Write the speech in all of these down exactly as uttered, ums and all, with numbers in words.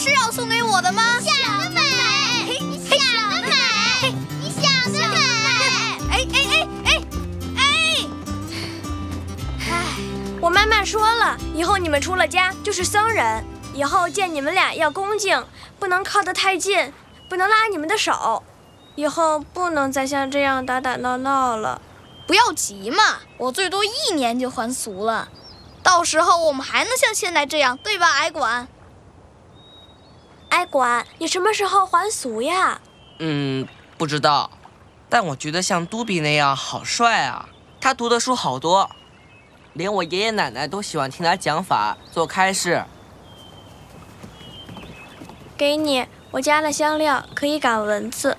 是要送给我的吗？ 想得美！你想得美！你想得美！ 哎哎哎哎哎！ 唉，我妈妈说了，以后你们出了家就是僧人，以后见你们俩要恭敬，不能靠得太近，不能拉你们的手，以后不能再像这样打打闹闹了。 不要急嘛，我最多一年就还俗了，到时候我们还能像现在这样，对吧，矮管？ 矮管，你什么时候还俗呀？ 嗯，不知道，但我觉得像嘟比那样好帅啊！他读的书好多，连我爷爷奶奶都喜欢听他讲法做开示。 给你，我加了香料，可以赶蚊子。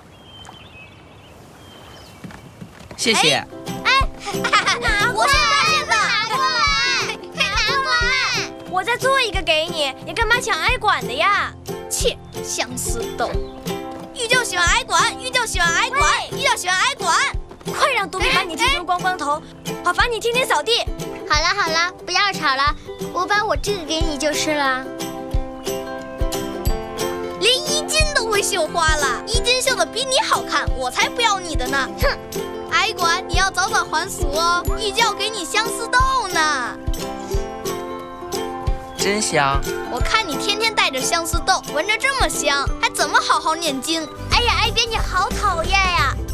谢谢。 哎，拿过来！拿过来！拿过来！ 我再做一个给你，你干嘛抢矮管的呀？ 切，相思豆！玉舅喜欢矮管，玉舅喜欢矮管，玉舅喜欢矮管。 快让嘟比把你剃成光光头，好罚你天天扫地。 好了好了，不要吵了，我把我这个给你就是了。 连衣襟都会绣花了，衣襟绣的比你好看，我才不要你的呢！哼，矮管，你要早早还俗哦，玉舅给你相思豆呢。 真香！ 我看你天天带着相思豆，闻着这么香，还怎么好好念经？ 哎呀，矮边你好讨厌呀！